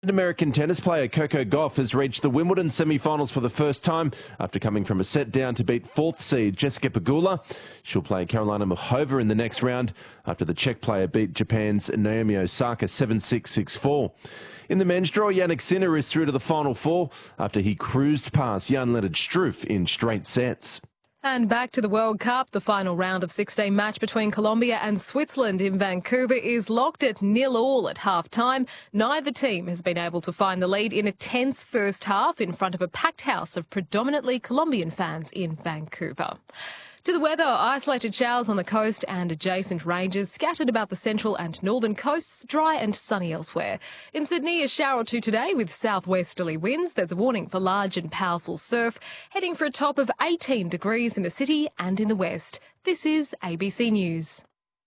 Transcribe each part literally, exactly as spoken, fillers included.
American tennis player Coco Gauff has reached the Wimbledon semi-finals for the first time after coming from a set down to beat fourth seed Jessica Pegula. She'll play Karolina Muchova in the next round after the Czech player beat Japan's Naomi Osaka seven six, six four. In the men's draw, Jannik Sinner is through to the final four after he cruised past Jan-Lennard Struff in straight sets. And back to the World Cup, the final round of sixteen match between Colombia and Switzerland in Vancouver is locked at nil all at half-time. Neither team has been able to find the lead in a tense first half in front of a packed house of predominantly Colombian fans in Vancouver. To the weather, isolated showers on the coast and adjacent ranges, scattered about the central and northern coasts, dry and sunny elsewhere. In Sydney, a shower or two today with southwesterly winds. There's a warning for large and powerful surf, heading for a top of eighteen degrees in the city and in the west. This is A B C News.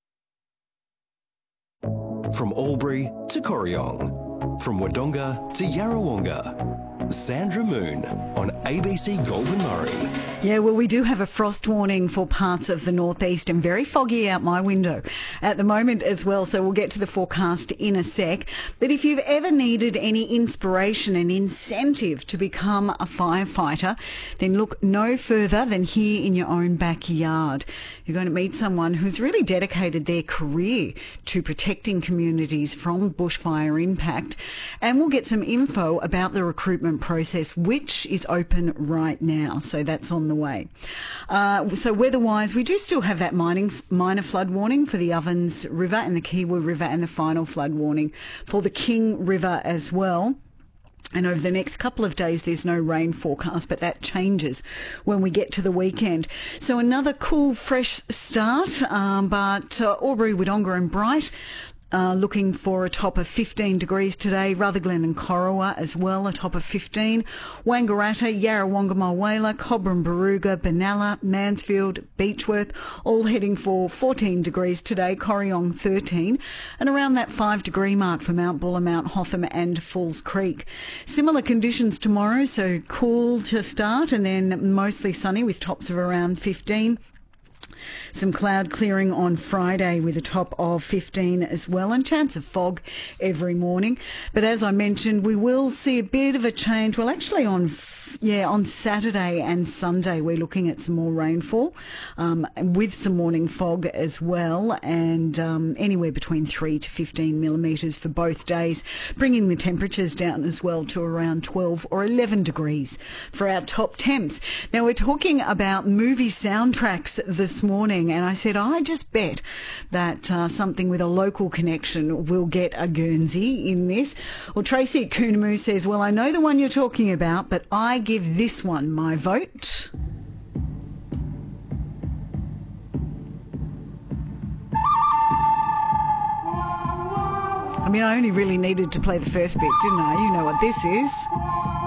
From Albury to Corryong, from Wodonga to Yarrawonga. Sandra Moon on A B C Goulburn Murray. Yeah, well, we do have a frost warning for parts of the northeast and very foggy out my window at the moment as well, so we'll get to the forecast in a sec. But if you've ever needed any inspiration and incentive to become a firefighter, then look no further than here in your own backyard. You're going to meet someone who's really dedicated their career to protecting communities from bushfire impact, and we'll get some info about the recruitment process, which is open right now. So that's on the way. Uh, so weather-wise, we do still have that mining, minor flood warning for the Ovens River and the Kiwi River, and the final flood warning for the King River as well. And over the next couple of days, there's no rain forecast, but that changes when we get to the weekend. So another cool, fresh start, um, but uh, Albury, Wodonga and Bright Uh, looking for a top of fifteen degrees today. Rutherglen and Corowa as well, a top of fifteen. Wangaratta, Yarrawonga, Mulwala, Cobram, Baruga, Benalla, Mansfield, Beechworth, all heading for fourteen degrees today. Corryong thirteen, and around that five degree mark for Mount Buller, Mount Hotham and Falls Creek. Similar conditions tomorrow, so cool to start and then mostly sunny with tops of around fifteen. Some cloud clearing on Friday with a top of fifteen as well, and chance of fog every morning. But as I mentioned, we will see a bit of a change. Well, actually on yeah on Saturday and Sunday we're looking at some more rainfall um, with some morning fog as well, and um, anywhere between three to fifteen millimetres for both days, bringing the temperatures down as well to around twelve or eleven degrees for our top temps. Now we're talking about movie soundtracks this morning, and I said I just bet that uh, something with a local connection will get a Guernsey in this. Well, Tracy at Coonamoo says, well, I know the one you're talking about, but I give this one my vote. I mean, I only really needed to play the first bit, didn't I? You know what this is.